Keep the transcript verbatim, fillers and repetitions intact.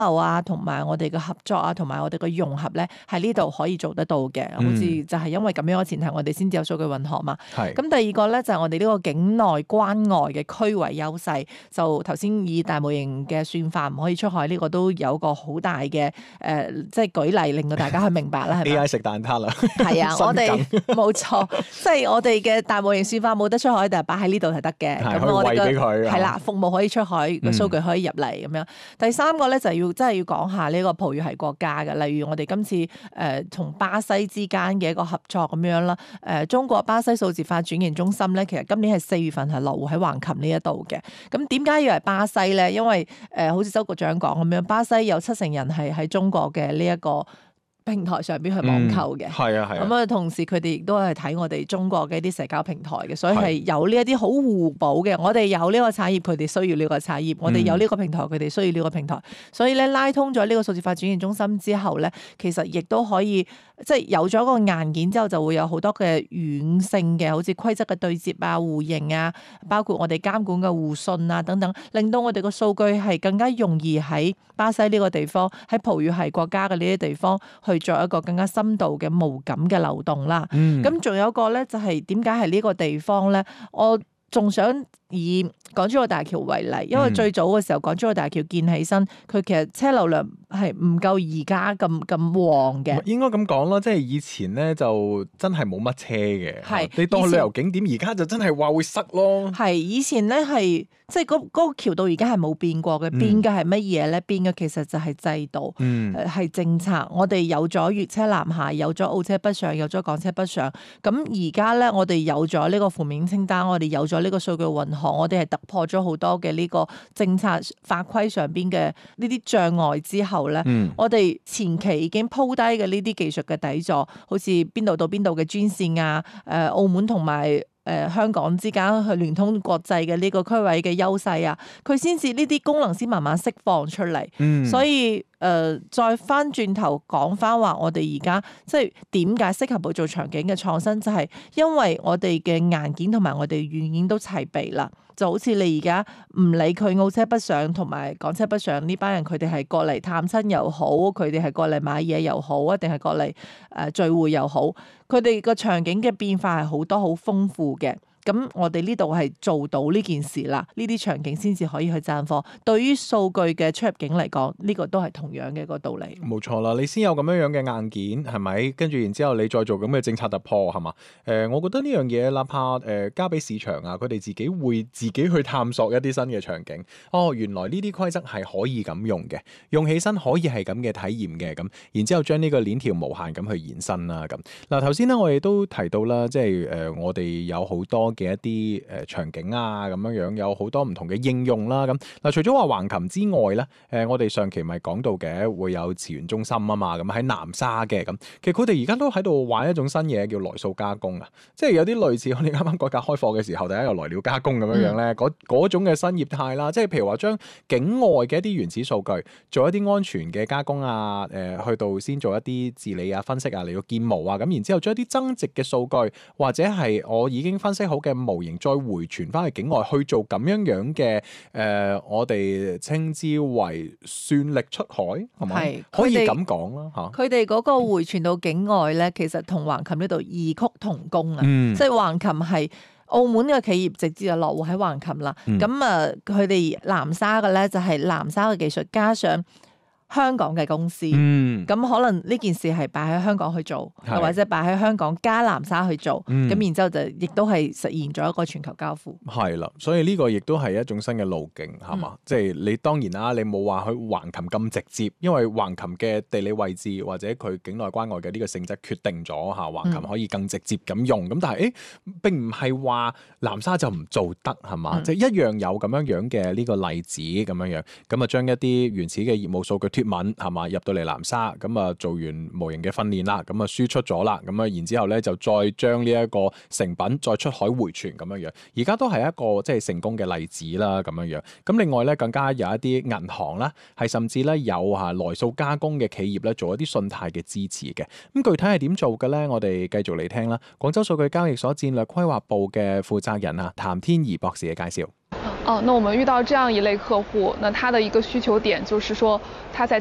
流啊，同埋我哋嘅合作啊，同埋我哋嘅融合咧，喺呢度可以做得到嘅。好似就係因為咁樣嘅前提，我哋先至有數據混合嘛。 係。 咁第二個咧就係我哋呢個境內關外嘅區位優勢。就頭先以大模型嘅算法唔可以出海呢個都有個好大嘅誒、呃，即係舉例令到大家去明白啦，係咪 ？A I 食蛋撻啦。 係啊，我哋冇錯，即係我哋嘅大模型算法冇得出海，但係擺喺呢度係得嘅。 咁我哋嘅係啦，服務可以出海，個數據可以入嚟咁樣。第三個咧就係要真係要講下呢個葡語系國家嘅，例如我哋今次誒同、呃、巴西之間嘅一個合作咁樣啦。誒、呃，中國巴西數字化轉型中心咧，其實今年係四月份係落戶喺橫琴呢一度嘅。咁點解要係巴西咧？因為誒、呃，好似周局長講咁樣，巴西有七成人係喺中國嘅呢一個平台上邊去網購嘅， 係啊係啊。 咁啊，同時佢哋亦都係睇我哋中國嘅一啲社交平台嘅，所以係有呢一啲好互補嘅。我哋有呢個產業，佢哋需要呢個產業；我哋有呢個平台，佢哋需要呢個平台。所以咧，拉通咗呢個數字化轉型中心之後咧，其實亦都可以即係有咗個硬件之後，就會有好多嘅軟性嘅，好似規則嘅對接啊、互認啊，包括我哋監管嘅互信啊等等，令到我哋個數據係更加容易喺巴西呢個地方，喺葡語系國家嘅呢啲地方去做一個更加深度嘅無感嘅流動啦。咁仲、嗯、有一個咧，就係點解係呢個地方咧？我仲想以港珠澳大橋為例，因為最早嘅時候港珠澳大橋建起身，佢其實車流量係唔夠而家咁咁旺嘅。 應該咁講啦，即係以前咧就真係冇乜車嘅。係是你當旅遊景點，而家就真係話會塞咯。 係以前咧係即係嗰嗰個橋到而家係冇變過嘅，嗯、變嘅係乜嘢咧？變嘅其實就係制度，係、嗯、政策。我哋有咗粵車南下，有咗澳車北上，有咗港車北上。咁而家咧，我哋有咗呢個負面清單，我哋有咗呢個數據運行，我哋係突破咗好多嘅呢個政策法規上邊嘅呢啲障礙之後咧，嗯、我哋前期已經鋪低嘅呢啲技術嘅底座，好似邊度到邊度嘅專線啊，誒、呃、澳門同埋誒香港之間去聯通國際嘅呢個區位嘅優勢啊，佢先至呢啲功能先慢慢釋放出嚟，嗯、所以。誒、呃，再翻轉頭講翻話，我哋而家即係點解適合去做場景嘅創新，就係、是、因為我哋嘅硬件同埋我哋軟件都齊備啦。就好似你而家唔理佢澳車北上同埋港車北上呢班人，佢哋係過嚟探親又好，佢哋係過嚟買嘢又好，一定係過嚟誒、呃、聚會又好，佢哋個場景嘅變化係好多好豐富嘅。咁我哋呢度係做到呢件事啦，呢啲場景先至可以去賺貨。對於數據嘅出入境嚟講，呢、這個都係同樣嘅一個道理。 冇錯啦，你先有咁樣樣嘅硬件係咪？跟住然之後你再做咁嘅政策突破係嘛？誒、呃，我覺得呢樣嘢哪怕誒交俾市場啊，佢哋自己會自己去探索一啲新嘅場景。哦，原來呢啲規則係可以咁用嘅，用起身可以係咁嘅體驗嘅咁。然之後將呢個鏈條無限咁去延伸啦咁。嗱頭先咧我哋都提到啦，即係誒、呃、我哋有好多嘅一啲誒場景啊，咁樣樣有好多唔同嘅應用啦。咁嗱，除咗話橫琴之外咧，誒、呃、我哋上期咪講到嘅會有詞源中心啊嘛，咁喺南沙嘅咁，其實佢哋而家都喺度玩一種新嘢叫來數加工啊，即係有啲類似我哋啱啱改革開放嘅時候，第一個來料加工咁樣樣咧，嗰嗰、嗯、種嘅新業態啦，即係譬如話將境外嘅一啲原始數據做一啲安全嘅加工啊，誒、呃、去到先做一啲治理啊、分析啊嚟到建模啊，咁然之後將一啲增值嘅數據或者係我已經分析好嘅模型再回傳翻去境外去做咁樣樣嘅誒、呃，我哋稱之為算力出海係咪？係可以咁講啦嚇。 佢哋嗰個回傳到境外咧，其實同橫琴呢度異曲同工啊，嗯、即係橫琴係澳門嘅企業直接就落戶喺橫琴啦。咁啊、嗯，佢哋南沙嘅咧就係南沙嘅技術加上香港嘅公司，咁、嗯、可能呢件事係擺喺香港去做，又或者擺喺香港加南沙去做，咁、嗯、然之後就亦都係實現咗一個全球交付。 係啦，所以呢個亦都係一種新嘅路徑，係嘛？即係、嗯、你當然啦，你冇話去橫琴咁直接，因為橫琴嘅地理位置或者佢境內關外嘅呢個性質決定咗嚇，橫琴可以更直接咁用。咁、嗯、但係誒並唔係話南沙就唔做得係嘛？即係、嗯、一樣有咁樣樣嘅呢個例子咁樣樣，咁啊將一啲原始嘅業務數據脫敏係嘛，入到嚟南沙，咁啊做完模型嘅訓練啦，咁啊輸出咗啦，咁啊然之後咧就再將呢一個成品再出海回傳咁樣樣，而家都係一個即係成功嘅例子啦，咁樣樣。咁另外咧更加有一啲銀行啦，係甚至咧有嚇來數加工嘅企業咧做一啲信貸嘅支持嘅。咁具體係點做嘅咧？我哋繼續嚟聽啦。廣州數據交易所戰略規劃部嘅負責人啊，譚天怡博士嘅介紹。 哦，那我们遇到这样一类客户，那他的一个需求点就是说，他在